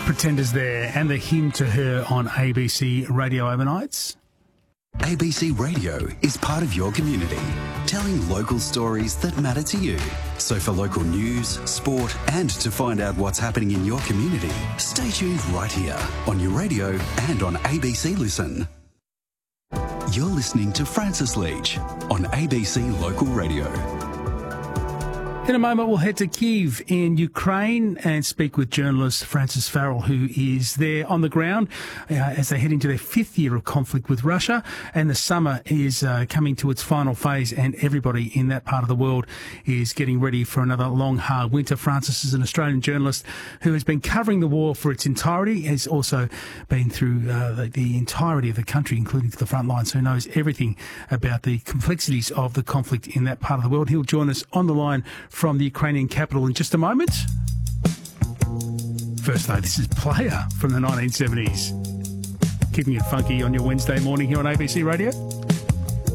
Pretenders there, and the hymn to her on ABC Radio Overnights. ABC Radio is part of your community, telling local stories that matter to you. So for local news, sport, and to find out what's happening in your community, stay tuned right here on your radio and on ABC Listen. You're listening to Francis Leach on ABC Local Radio. In a moment, we'll head to Kyiv in Ukraine and speak with journalist Francis Farrell, who is there on the ground as they head into their fifth year of conflict with Russia. And the summer is coming to its final phase, and everybody in that part of the world is getting ready for another long, hard winter. Francis is an Australian journalist who has been covering the war for its entirety, has also been through the entirety of the country, including to the front lines, so knows everything about the complexities of the conflict in that part of the world. He'll join us on the line from the Ukrainian capital in just a moment. First though, this is Player from the 1970s. Keeping it funky on your Wednesday morning here on ABC Radio.